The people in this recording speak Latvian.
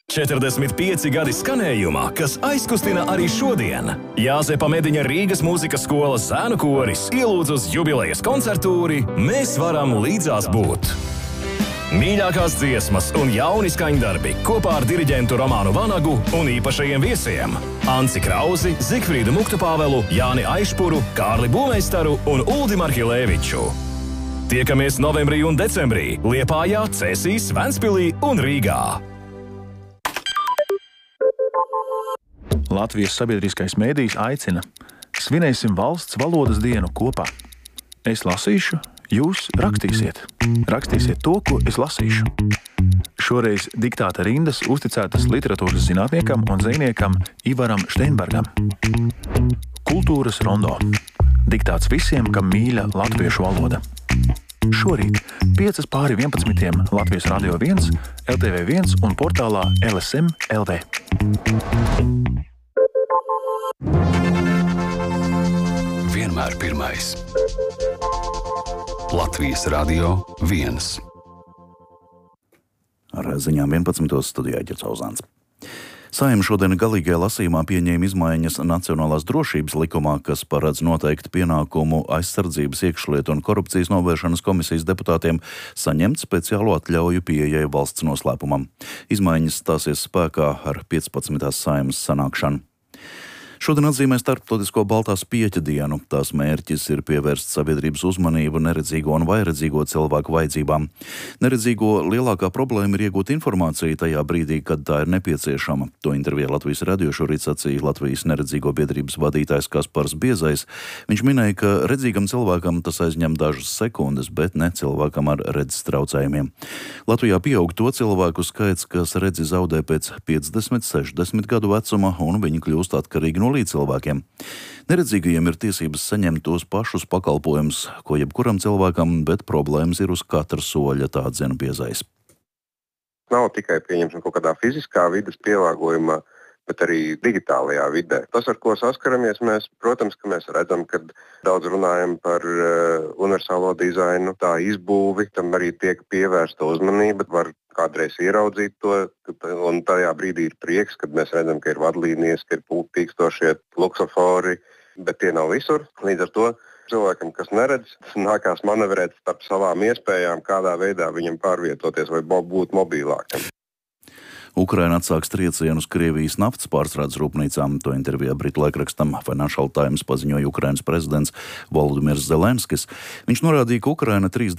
45 gadi skanējumā, kas aizkustina arī šodien. Jāzepa Mediņa Rīgas mūzikas skolas zēnu koris ielūdz uz jubilejas koncertūri Mēs varam līdzās būt. Mīļākās dziesmas un jauni skaņdarbi kopā ar diriģentu Romānu Vanagu un īpašajiem viesiem Anci Krauzi, Zigfrīdu Muktupāvelu, Jāni Aišpuru, Kārli Būmeistaru un Uldi Marhilēviču. Tiekamies novembrī un decembrī Liepājā, Cēsīs, Ventspilī un Rīgā. Latvijas sabiedriskais mēdījis aicina: svinēsim valsts valodas dienu kopā. Es lasīšu, jūs rakstīsiet. Rakstīsiet to, ko es lasīšu. Šoreiz diktāta rindas uzticētas literatūras zinātniekam un zvejniekam Ivaram Steinbergam. Kultūras rondo. Diktāts visiem, kam mīļa latviešu valoda. Šorīt 5:11 Latvijas Radio 1, LTV 1 un portālā LSM LV. Vienmēr pirmais. Latvijas Radio 1. Ar ziņām 11. studijā Ģercauzāns. Saeima šodien galīgajā lasījumā pieņēma izmaiņas Nacionālās drošības likumā, kas paredz noteikti pienākumu aizsardzības, iekšlietu un korupcijas novēršanas komisijas deputātiem saņemt speciālo atļauju pieejai valsts noslēpumam. Izmaiņas stāsies spēkā ar 15. Saeimas sanākšanu. Šodien atzīmē Starptautisko Baltās pieķa dienu. Tās mērķis ir pievērst sabiedrības uzmanību neredzīgo un vairedzīgo cilvēku vajadzībām. Neredzīgo lielākā problēma ir iegūt informāciju tajā brīdī, kad tā ir nepieciešama. To intervijā Latvijas radio šorīt sacīja Latvijas neredzīgo biedrības vadītājs Kaspars Biezais. Viņš minēja, ka redzīgam cilvēkam tas aizņem dažas sekundes, bet ne cilvēkam ar redzes traucējumiem. Latvijā pieaug to cilvēku skaits, kas redzi zaudē pēc 50, 60 gadu vecuma, un viņi kļūst atkarīgi no līdzcilvēkiem. Neredzīgajiem ir tiesības saņemt tos pašus pakalpojumus, ko jebkuram cilvēkam, bet problēmas ir uz katra soļa, tā atzina Biezais. Nav tikai pieņemšana kaut kādā fiziskā vides pielāgojumā, bet arī digitālajā vidē. Tas, ar ko saskaramies, protams, ka mēs redzam, kad daudz runājam par universālo dizainu, tā izbūvi, tam arī tiek pievērsta uzmanība, var kādreiz ieraudzīt to, un tajā brīdī ir prieks, kad mēs redzam, ka ir vadlīnijas, ka ir pīkstošie luksofori, bet tie nav visur. Līdz ar to cilvēkam, kas neredz, nākās manevrēt starp savām iespējām, kādā veidā viņam pārvietoties vai būt mobilākam. Ukraina atsāks triecienu uz Krievijas naftas pārstrādes rūpnīcām. To intervijā britu laikrakstam Financial Times paziņoja Ukrainas prezidents Volodimirs Zelenskis. Viņš norādīja, ka Ukraina 3